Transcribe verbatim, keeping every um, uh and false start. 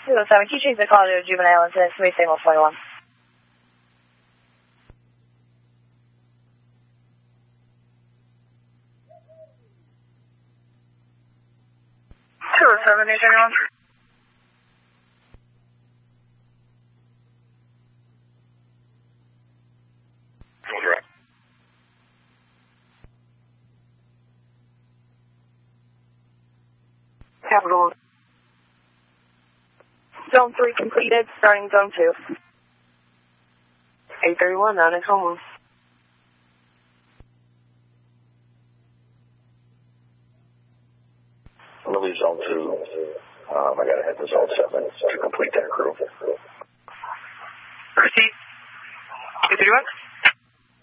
two oh seven, can you change the call to a juvenile incident, Smooth Signal twenty-one? two oh seven, eight thirty-one. Capital. Zone three completed, starting zone two. eight thirty-one, on its home. I'm going to leave zone two. Um, I got to head to zone seven to complete that crew. Proceed. eight thirty-one.